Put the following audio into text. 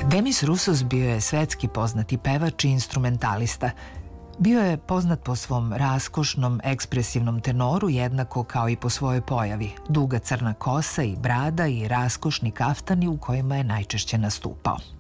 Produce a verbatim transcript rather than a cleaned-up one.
Demis Roussos bio je svetski poznati pevač i instrumentalista. Bio je poznat po svom raskošnom, ekspresivnom tenoru, jednako kao i po svojoj pojavi. Duga crna kosa i brada i raskošni kaftani u kojima je najčešće nastupao.